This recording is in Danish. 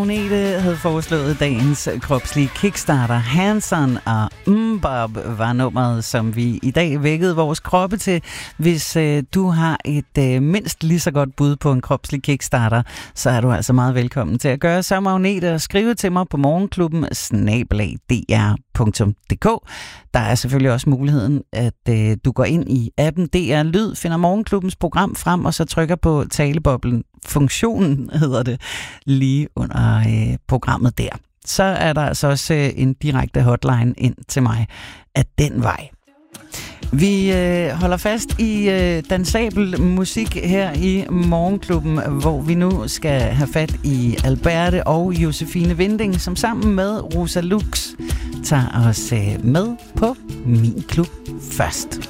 Agnete havde foreslået dagens kropslige kickstarter. Hanson og Bob var nummeret, som vi i dag vækkede vores kroppe til. Hvis du har et mindst lige så godt bud på en kropslig kickstarter, så er du altså meget velkommen til at gøre som Agnete og skrive til mig på morgenklubben@dr.dk. Der er selvfølgelig også muligheden, at du går ind i appen DR Lyd, finder Morgenklubbens program frem, og så trykker på taleboblen. Funktionen hedder det, lige under programmet der. Så er der altså også en direkte hotline ind til mig af den vej. Vi holder fast i dansabel musik her i Morgenklubben, hvor vi nu skal have fat i Alberte og Josefine Vinding, som sammen med Rosa Lux tager os med på Min Klub først.